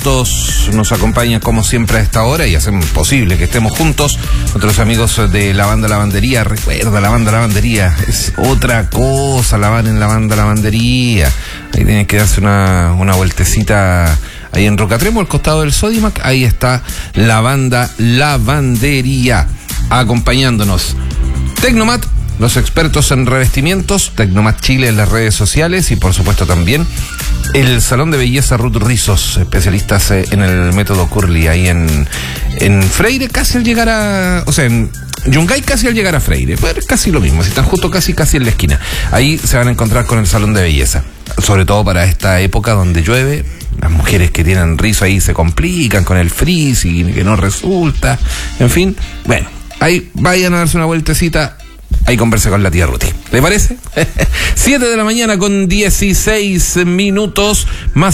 nos acompañan como siempre a esta hora y hacen posible que estemos juntos. Nuestros amigos de la banda Lavandería, recuerda, la banda Lavandería es otra cosa, lavar en la banda Lavandería. Ahí tienen que darse una vueltecita ahí en Rocatremo, al costado del Sodimac. Ahí está la banda Lavandería acompañándonos. Tecnomat, los expertos en revestimientos, Tecnomat Chile en las redes sociales y por supuesto también el Salón de Belleza Ruth Rizos, especialistas en el método Curly, ahí en Freire, casi al llegar a... O sea, en Yungay casi al llegar a Freire, pues casi lo mismo, si están justo casi en la esquina. Ahí se van a encontrar con el Salón de Belleza, sobre todo para esta época donde llueve. Las mujeres que tienen rizo ahí se complican con el frizz y que no resulta, en fin, bueno, ahí vayan a darse una vueltecita. Ahí conversé con la tía Ruti. ¿Le parece? 7 de la mañana con 16 minutos, más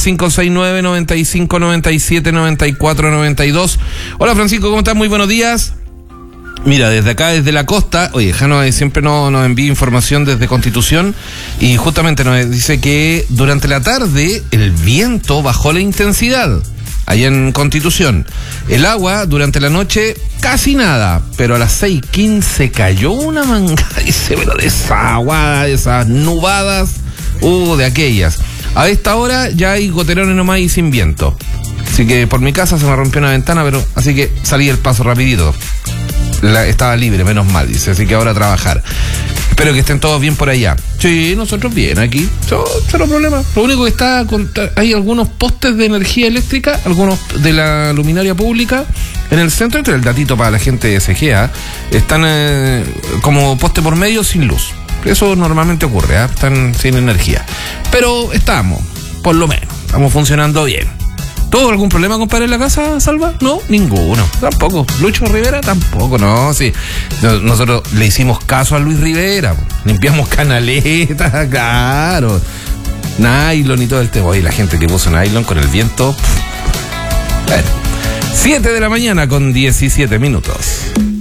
569-95-97-94-92. Hola Francisco, ¿cómo estás? Muy buenos días. Mira, desde acá, desde la costa, oye, Jano siempre nos envía información desde Constitución y justamente nos dice que durante la tarde el viento bajó la intensidad. Allá en Constitución. El agua durante la noche casi nada, pero a las 6:15 cayó una manga, dice, pero de esa agua, de esas nubadas, de aquellas. A esta hora ya hay goterones nomás y sin viento. Así que por mi casa se me rompió una ventana, pero así que salí el paso rapidito. Estaba libre, menos mal, dice, así que ahora a trabajar. Espero que estén todos bien por allá. Sí, nosotros bien aquí. Cero problema. Lo único que está, hay algunos postes de energía eléctrica, algunos de la luminaria pública en el centro, entre el datito para la gente de SGA, están como poste por medio sin luz. Eso normalmente ocurre, están sin energía. Pero estamos, por lo menos, estamos funcionando bien. ¿Tuvo algún problema, compadre, en la casa, Salva? No, ninguno, tampoco. Lucho Rivera, tampoco, no, sí. Nosotros le hicimos caso a Luis Rivera, limpiamos canaletas, claro. Nylon y todo el tema. Y la gente que puso nylon con el viento. Bueno, 7 de la mañana con 17 minutos.